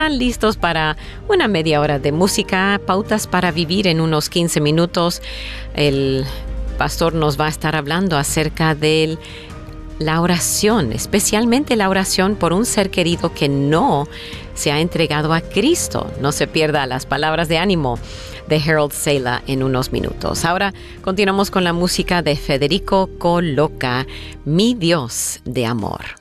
Listos para una media hora de música, pautas para vivir en unos 15 minutos. El pastor nos va a estar hablando acerca de la oración, especialmente la oración por un ser querido que no se ha entregado a Cristo. No se pierda las palabras de ánimo de Harold Sala en unos minutos. Ahora continuamos con la música de Federico Coloca, Mi Dios de Amor.